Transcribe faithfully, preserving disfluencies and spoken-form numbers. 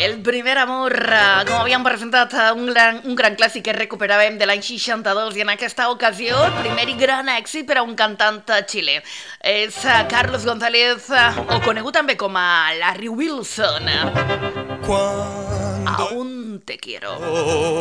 El primer amor, eh, com havíem presentat eh, un gran, un gran clàssic que recuperàvem de l'any seixanta-dos i en aquesta ocasió el primer i gran èxit per a un cantant xilè. És eh, Carlos González, eh, o conegut també com a Larry Wilson. Cuando Aún te quiero.